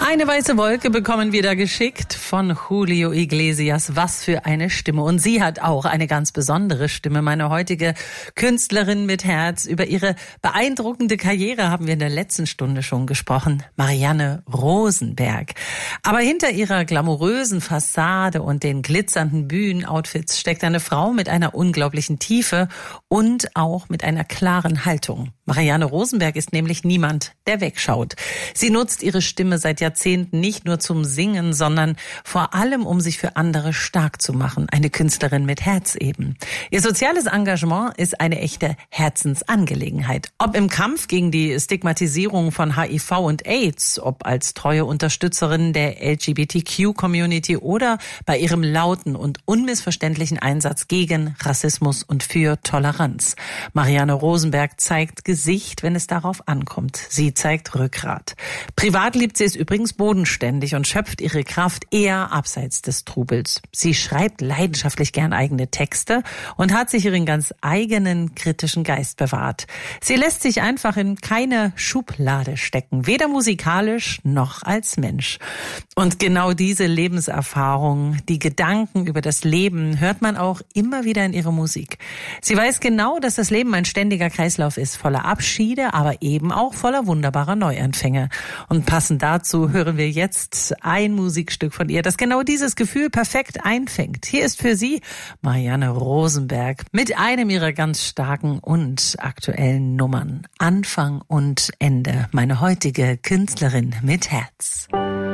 Eine weiße Wolke bekommen wir da geschickt von Julio Iglesias. Was für eine Stimme. Und sie hat auch eine ganz besondere Stimme. Meine heutige Künstlerin mit Herz. Über ihre beeindruckende Karriere haben wir in der letzten Stunde schon gesprochen. Marianne Rosenberg. Aber hinter ihrer glamourösen Fassade und den glitzernden Bühnenoutfits steckt eine Frau mit einer unglaublichen Tiefe und auch mit einer klaren Haltung. Marianne Rosenberg ist nämlich niemand, der wegschaut. Sie nutzt ihre Stimme seit Jahrzehnten nicht nur zum Singen, sondern vor allem, um sich für andere stark zu machen. Eine Künstlerin mit Herz eben. Ihr soziales Engagement ist eine echte Herzensangelegenheit. Ob im Kampf gegen die Stigmatisierung von HIV und AIDS, ob als treue Unterstützerin der LGBTQ-Community oder bei ihrem lauten und unmissverständlichen Einsatz gegen Rassismus und für Toleranz. Marianne Rosenberg zeigt Gesicht, wenn es darauf ankommt. Sie zeigt Rückgrat. Privat liebt sie es übrigens bodenständig und schöpft ihre Kraft eher abseits des Trubels. Sie schreibt leidenschaftlich gern eigene Texte und hat sich ihren ganz eigenen kritischen Geist bewahrt. Sie lässt sich einfach in keine Schublade stecken, weder musikalisch noch als Mensch. Und genau diese Lebenserfahrung, die Gedanken über das Leben, hört man auch immer wieder in ihrer Musik. Sie weiß genau, dass das Leben ein ständiger Kreislauf ist, voller Abschiede, aber eben auch voller wunderbarer Neuanfänge. Und passend dazu hören wir jetzt ein Musikstück von ihr, das genau dieses Gefühl perfekt einfängt. Hier ist für Sie Marianne Rosenberg mit einem ihrer ganz starken und aktuellen Nummern. Anfang und Ende. Meine heutige Künstlerin mit Herz.